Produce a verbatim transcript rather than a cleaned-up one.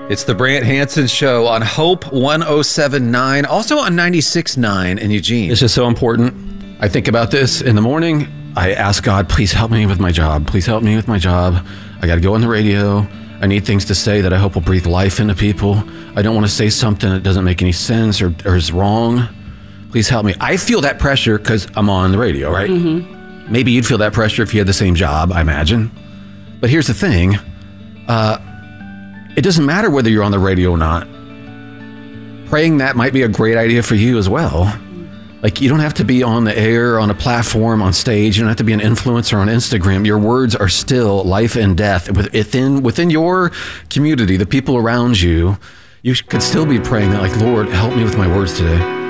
It's the Brant Hansen Show on Hope one oh seven point nine, also on ninety-six point nine in Eugene. This is so important. I think about this in the morning. I ask God, please help me with my job. Please help me with my job. I got to go on the radio. I need things to say that I hope will breathe life into people. I don't want to say something that doesn't make any sense or, or is wrong. Please help me. I feel that pressure because I'm on the radio, right? Mm-hmm. Maybe you'd feel that pressure if you had the same job, I imagine. But here's the thing. Uh, it doesn't matter whether you're on the radio or not. Praying that might be a great idea for you as well. Like, you don't have to be on the air, on a platform, on stage. You don't have to be an influencer on Instagram. Your words are still life and death. Within, within your community, the people around you, you could still be praying that, like, Lord, help me with my words today.